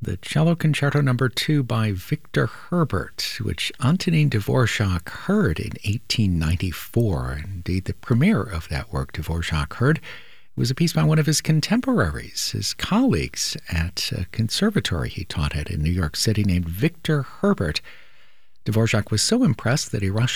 the Cello Concerto No. 2 by Victor Herbert, which Antonin Dvorak heard in 1894. Indeed, the premiere of that work Dvorak heard was a piece by one of his contemporaries, his colleagues at a conservatory he taught at in New York City named Victor Herbert. Dvorak was so impressed that he rushed